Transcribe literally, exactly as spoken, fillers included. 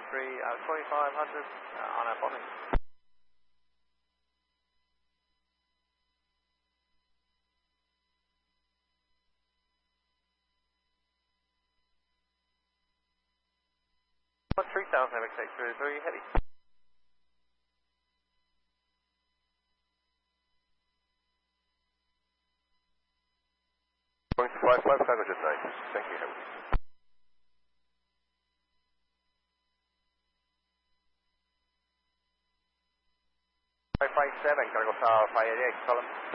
three, uh, twenty-five hundred uh, on our bottom. three thousand M X H three, very heavy. Going to five five, Cargo Jet nine. Thank you, Henry. five five seven, Cargo Tower five eighty-eight, column.